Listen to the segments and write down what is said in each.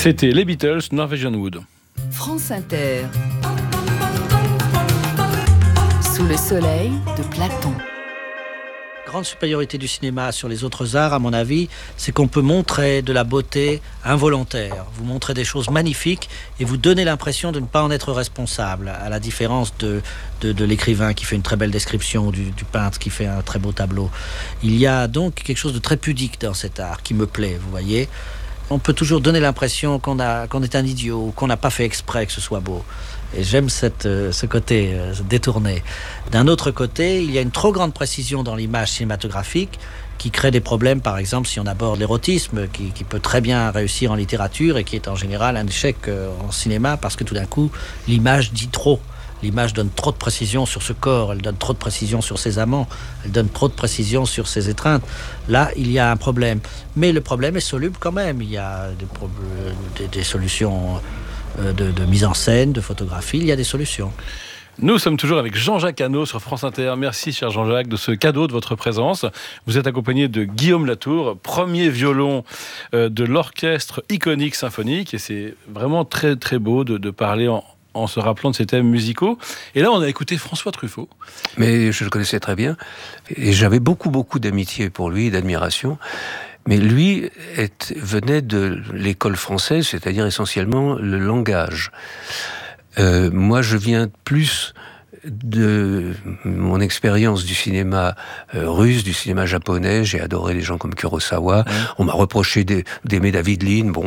C'était les Beatles, Norwegian Wood. France Inter. Sous le soleil de Platon. Grande supériorité du cinéma sur les autres arts, à mon avis, c'est qu'on peut montrer de la beauté involontaire. Vous montrez des choses magnifiques et vous donnez l'impression de ne pas en être responsable, à la différence de l'écrivain qui fait une très belle description, du peintre qui fait un très beau tableau. Il y a donc quelque chose de très pudique dans cet art qui me plaît, vous voyez. On peut toujours donner l'impression qu'on est un idiot, qu'on n'a pas fait exprès que ce soit beau. Et j'aime ce côté détourné. D'un autre côté, il y a une trop grande précision dans l'image cinématographique qui crée des problèmes, par exemple, si on aborde l'érotisme, qui peut très bien réussir en littérature et qui est en général un échec en cinéma, parce que tout d'un coup, l'image dit trop. L'image donne trop de précision sur ce corps, elle donne trop de précision sur ses amants, elle donne trop de précision sur ses étreintes. Là, il y a un problème. Mais le problème est soluble quand même. Il y a des solutions de mise en scène, de photographie, il y a des solutions. Nous sommes toujours avec Jean-Jacques Hano sur France Inter. Merci, cher Jean-Jacques, de ce cadeau de votre présence. Vous êtes accompagné de Guillaume Latour, premier violon de l'orchestre iconique symphonique. Et c'est vraiment très, très beau de parler en se rappelant de ces thèmes musicaux. Et là, on a écouté François Truffaut. Mais je le connaissais très bien. Et j'avais beaucoup, beaucoup d'amitié pour lui, d'admiration. Mais lui venait de l'école française, c'est-à-dire essentiellement le langage. Moi, je viens plus de mon expérience du cinéma russe, du cinéma japonais. J'ai adoré les gens comme Kurosawa. Ouais. On m'a reproché d'aimer David Lean. Bon,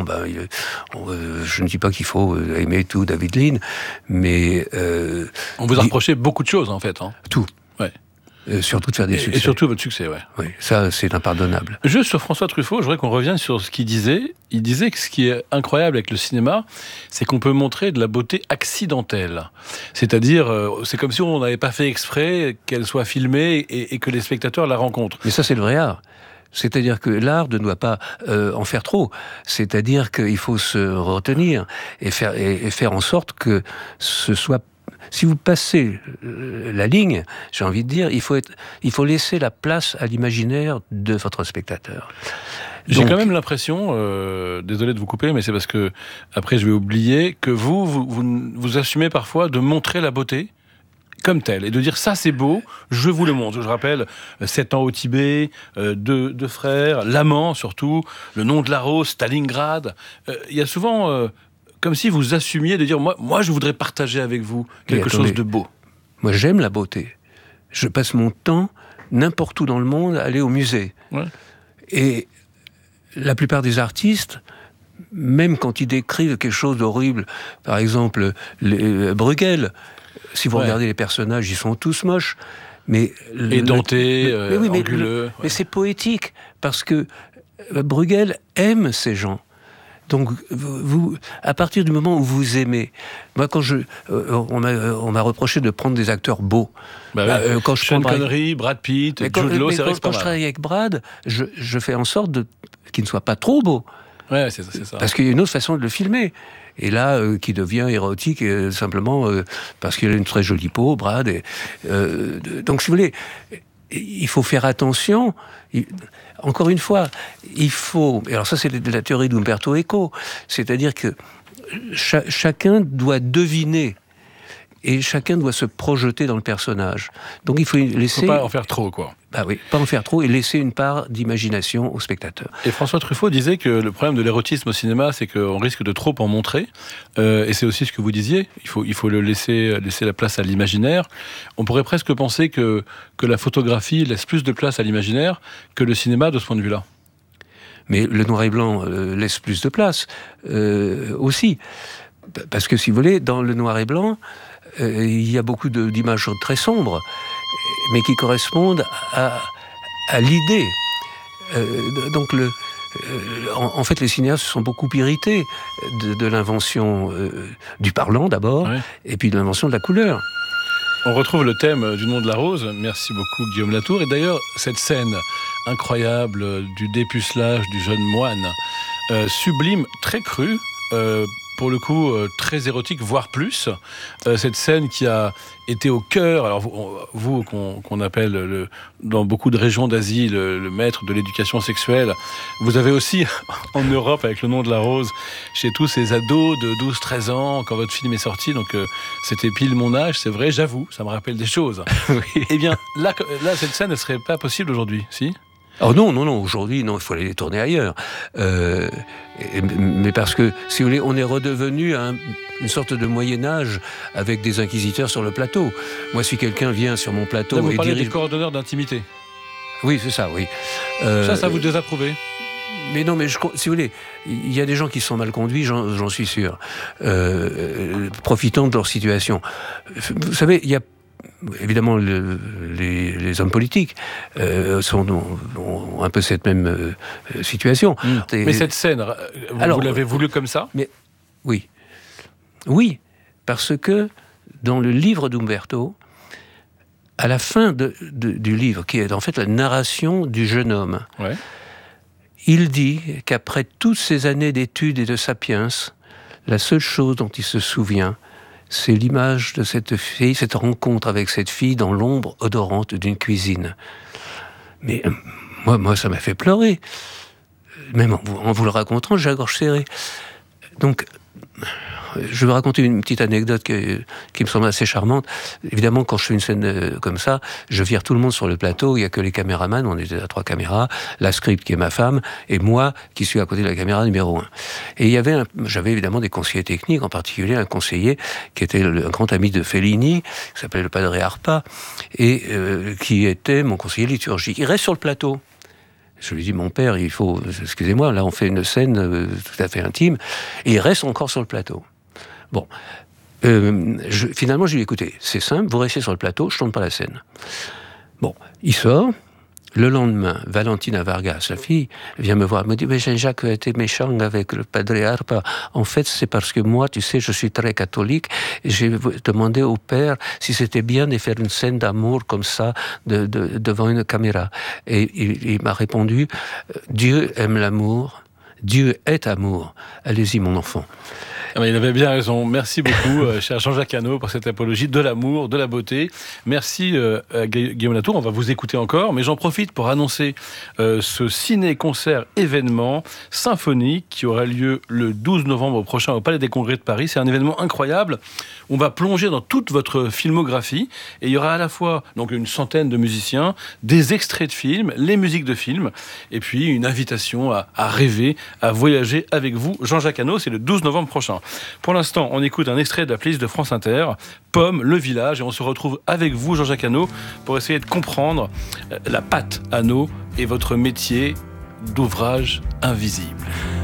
je ne dis pas qu'il faut aimer tout David Lean, mais on vous a reproché beaucoup de choses en fait. Hein. Tout. Ouais. Surtout de faire des succès. Et surtout votre succès, ouais. Oui, ça, c'est impardonnable. Juste sur François Truffaut, je voudrais qu'on revienne sur ce qu'il disait. Il disait que ce qui est incroyable avec le cinéma, c'est qu'on peut montrer de la beauté accidentelle. C'est-à-dire, c'est comme si on n'avait pas fait exprès qu'elle soit filmée et que les spectateurs la rencontrent. Mais ça, c'est le vrai art. C'est-à-dire que l'art ne doit pas en faire trop. C'est-à-dire qu'il faut se retenir et faire en sorte que ce soit... Si vous passez la ligne, j'ai envie de dire, il faut laisser la place à l'imaginaire de votre spectateur. J'ai quand même l'impression, désolé de vous couper, mais c'est parce que après je vais oublier que vous assumez parfois de montrer la beauté comme telle et de dire ça c'est beau, je vous le montre. Je rappelle 7 ans au Tibet, deux frères, l'amant surtout, le nom de la rose, Stalingrad. Il y a souvent comme si vous assumiez de dire moi je voudrais partager avec vous quelque chose de beau. Moi j'aime la beauté. Je passe mon temps n'importe où dans le monde à aller au musée. Ouais. Et la plupart des artistes, même quand ils décrivent quelque chose d'horrible, par exemple Bruegel, si vous regardez les personnages, ils sont tous moches. Mais édentés, anguleux. Mais c'est poétique, parce que Bruegel aime ces gens. Donc, vous, à partir du moment où vous aimez, moi, quand on m'a reproché de prendre des acteurs beaux. Quand je Sean Connery, Brad Pitt, Jude Law, c'est vrai que quand je travaille avec Brad, je fais en sorte qu'il ne soit pas trop beau. Ouais, c'est ça. Parce qu'il y a une autre façon de le filmer. Et là, qui devient érotique simplement parce qu'il a une très jolie peau, Brad. Donc, si vous voulez, il faut faire attention. Encore une fois, il faut... Alors ça, c'est la théorie d'Umberto Eco. C'est-à-dire que chacun doit deviner et chacun doit se projeter dans le personnage. Donc il faut laisser... Il ne faut pas en faire trop, quoi. Bah oui, pas en faire trop et laisser une part d'imagination au spectateur. Et François Truffaut disait que le problème de l'érotisme au cinéma, c'est qu'on risque de trop en montrer. Et c'est aussi ce que vous disiez. Il faut le laisser la place à l'imaginaire. On pourrait presque penser que la photographie laisse plus de place à l'imaginaire que le cinéma de ce point de vue-là. Mais le noir et blanc laisse plus de place aussi. Parce que si vous voulez, dans le noir et blanc, il y a beaucoup d'images très sombres, mais qui correspondent à l'idée. Donc, en fait, les cinéastes se sont beaucoup irrités de l'invention du parlant d'abord, ouais. Et puis de l'invention de la couleur. On retrouve le thème du nom de la rose. Merci beaucoup, Guillaume Latour. Et d'ailleurs, cette scène incroyable du dépucelage du jeune moine, sublime, très crue, pour le coup, très érotique, voire plus. Cette scène qui a été au cœur, alors vous qu'on appelle dans beaucoup de régions d'Asie le maître de l'éducation sexuelle, vous avez aussi en Europe, avec Le nom de la rose, chez tous ces ados de 12-13 ans, quand votre film est sorti, donc c'était pile mon âge, c'est vrai, j'avoue, ça me rappelle des choses. Oui. Eh bien, là, cette scène, elle serait pas possible aujourd'hui, si ? Oh non, aujourd'hui, non, il faut aller les tourner ailleurs. Mais parce que, si vous voulez, on est redevenu à une sorte de Moyen-Âge avec des inquisiteurs sur le plateau. Moi, si quelqu'un vient sur mon plateau là, vous et parlez dirige... des coordonneurs d'intimité. Oui, c'est ça, oui. Ça vous désapprouve ? Mais non, mais si vous voulez, il y a des gens qui sont mal conduits, j'en suis sûr, profitant de leur situation. Vous savez, il y a évidemment, les hommes politiques ont un peu cette même situation. Mais cette scène, vous l'avez voulu comme ça ? Mais oui, parce que dans le livre d'Umberto, à la fin du livre, qui est en fait la narration du jeune homme, ouais. Il dit qu'après toutes ces années d'études et de sapiens, la seule chose dont il se souvient, c'est l'image de cette fille, cette rencontre avec cette fille dans l'ombre odorante d'une cuisine. Mais moi, ça m'a fait pleurer. Même en vous le racontant, j'ai la gorge serrée. Donc, je vais raconter une petite anecdote qui me semble assez charmante. Évidemment, quand je fais une scène comme ça, je vire tout le monde sur le plateau. Il n'y a que les caméramans, on était à 3 caméras, la script qui est ma femme, et moi qui suis à côté de la caméra numéro 1. Et j'avais évidemment des conseillers techniques, en particulier un conseiller qui était un grand ami de Fellini, qui s'appelait le Padre Arpa, et qui était mon conseiller liturgique. Il reste sur le plateau. Je lui dis, mon père, excusez-moi, là on fait une scène tout à fait intime, et il reste encore sur le plateau. Bon, finalement, je lui ai dit, écoutez, c'est simple, vous restez sur le plateau, je tourne pas la scène. Bon, il sort. Le lendemain, Valentina Vargas, la fille, vient me voir, elle me dit, mais Jean-Jacques a été méchant avec le Padre Arpa. En fait, c'est parce que moi, tu sais, je suis très catholique, et j'ai demandé au père si c'était bien de faire une scène d'amour comme ça, devant une caméra. Et il m'a répondu, Dieu aime l'amour, Dieu est amour. Allez-y, mon enfant. Il avait bien raison. Merci beaucoup, cher Jean-Jacques Hano, pour cette apologie de l'amour, de la beauté. Merci à Guillaume Latour. On va vous écouter encore, mais j'en profite pour annoncer ce ciné-concert événement symphonique qui aura lieu le 12 novembre prochain au Palais des Congrès de Paris. C'est un événement incroyable. On va plonger dans toute votre filmographie et il y aura à la fois donc une centaine de musiciens, des extraits de films, les musiques de films, et puis une invitation à rêver, à voyager avec vous. Jean-Jacques Hano, c'est le 12 novembre prochain. Pour l'instant, on écoute un extrait de la playlist de France Inter, Pomme, Le Village, et on se retrouve avec vous, Jean-Jacques Hano, pour essayer de comprendre la patte Hano et votre métier d'ouvrage invisible.